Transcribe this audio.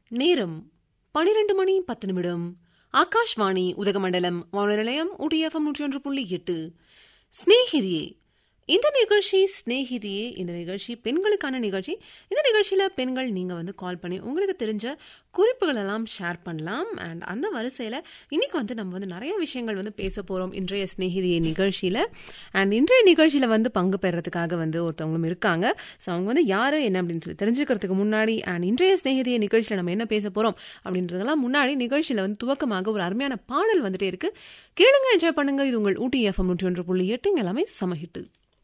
நேரம் 12:10. ஆகாஷ்வாணி உதகமண்டலம் வானொலி நிலையம் ஊட்டி எஃப்எம் 101.8. ஸ்நேகிதியே இந்த நிகழ்ச்சி ஸ்நேகிதியே இந்த நிகழ்ச்சி பெண்களுக்கான நிகழ்ச்சி. இந்த நிகழ்ச்சியில் பெண்கள் நீங்கள் கால் பண்ணி உங்களுக்கு தெரிஞ்ச குறிப்புகளெல்லாம் ஷேர் பண்ணலாம். அண்ட் அந்த வரிசையில் இன்றைக்கி நம்ம நிறைய விஷயங்கள் பேச போகிறோம் இன்றைய ஸ்நேகிதியே நிகழ்ச்சியில். அண்ட் இன்றைய நிகழ்ச்சியில் பங்கு பெறத்துக்காக ஒருத்தவங்களும் இருக்காங்க. ஸோ அவங்க யார் என்ன அப்படின்னு சொல்லி தெரிஞ்சுக்கிறதுக்கு முன்னாடி அண்ட் இன்றைய ஸ்நேகிதியே நிகழ்ச்சியில் நம்ம என்ன பேச போகிறோம் அப்படின்றதெல்லாம் முன்னாடி நிகழ்ச்சியில் துவக்கமாக ஒரு அருமையான பாடல் வந்துட்டே இருக்குது. கேளுங்க, என்ஜாய் பண்ணுங்க. இது உங்கள் ஊட்டி எஃப்எம் 101.8. எல்லாமே சமஹிட்டு.